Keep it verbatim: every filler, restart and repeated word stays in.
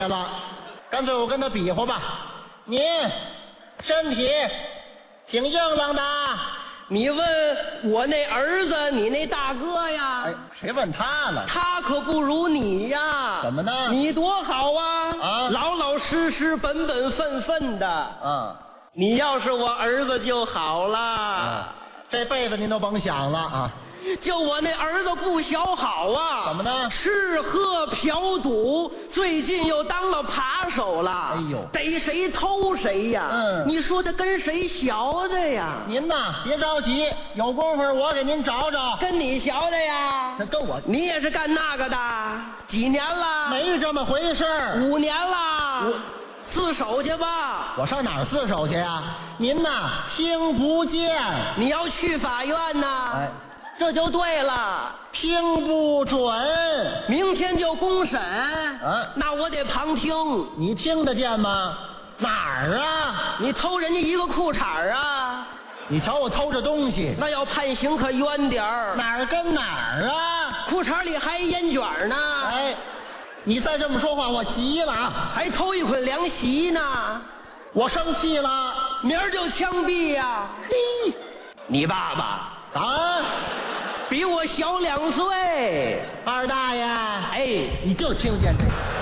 了，干脆我跟他比划吧。您身体挺硬朗的， 你问我那儿子，你那大哥呀？ 哎，谁问他了？ 他可不如你呀。 怎么呢？ 你多好啊！ 啊， 老老实实、本本分分的。 啊， 你要是我儿子就好了。 啊，这辈子您都甭想了啊！ 就我那儿子不小好啊！ 怎么呢？ 吃喝嫖赌，最近又当了扒手了。 哎呦， 逮谁偷谁呀！ 嗯， 你说他跟谁学的呀？ 您呐，别着急，有功夫我给您找找。 跟你学的呀？ 这跟我， 你也是干那个的？几年了？ 没这么回事儿。 五年了。 我自首去吧。 我上哪儿自首去呀？您呐，听不见。 你要去法院呐？ 哎， 这就对了， 听不准。 明天就公审。 啊， 那我得旁听。 你听得见吗？哪儿啊？ 你偷人家一个裤衩啊？ 你瞧我偷着东西， 那要判刑可冤点儿。 哪儿跟哪儿啊？ 裤衩里还烟卷呢。 哎，你再这么说话，我急了啊！ 还偷一捆凉席呢。 我生气了， 明儿就枪毙呀！嘿，你爸爸啊， 比我小两岁。 二大爷， 哎， 你就听见这个。